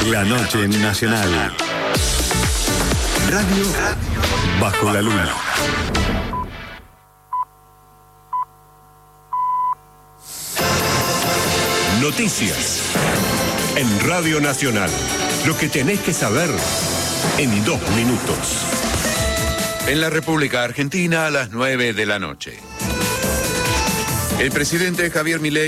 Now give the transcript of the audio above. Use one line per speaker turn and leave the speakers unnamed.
La noche en Nacional. Radio Bajo la Luna.
Noticias en Radio Nacional. Lo que tenés que saber en 2 minutos.
En la República Argentina a las 9 de la noche. El presidente Javier Milei